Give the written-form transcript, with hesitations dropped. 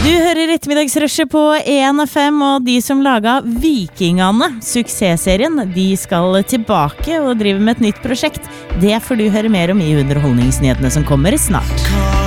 Du hører ettermiddagsrushet på 1FM, og de som laget Vikingene, suksessserien, de skal tilbake og drive med et nytt prosjekt. Det får du høre mer om i underholdningsnyhetene som kommer snart.